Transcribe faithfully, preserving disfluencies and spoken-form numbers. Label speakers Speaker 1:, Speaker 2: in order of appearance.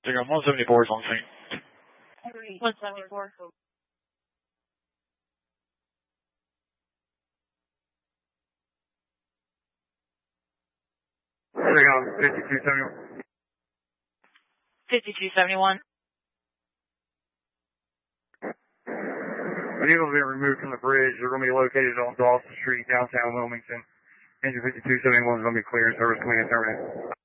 Speaker 1: Take on one seventy-four is on scene.
Speaker 2: one seventy-four.
Speaker 3: Take on fifty-two seventy-one.
Speaker 2: fifty-two seventy-one.
Speaker 3: Vehicles being removed from the bridge. They're going to be located on Dawson Street, downtown Wilmington. Engine fifty-two seventy-one is going to be clear and service coming in terminate.